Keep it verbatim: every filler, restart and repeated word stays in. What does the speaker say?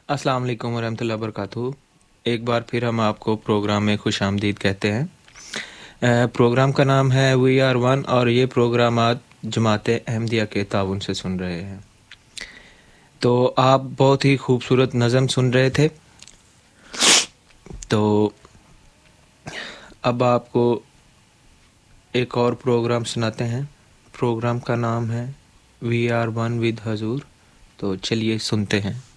अस्सलाम वालेकुम वरहमतुल्लाहि वबरकातुहू। एक बार फिर हम आपको प्रोग्राम में खुशामदीद कहते हैं। अ, प्रोग्राम का नाम है वी आर वन और ये प्रोग्राम आज जमात अहमदिया के ताउन से सुन रहे हैं। तो आप बहुत ही खूबसूरत नज़म सुन रहे थे। तो अब आपको एक और प्रोग्राम सुनाते हैं। प्रोग्राम का नाम है वी आर वन विद हजूर। तो चलिए सुनते हैं।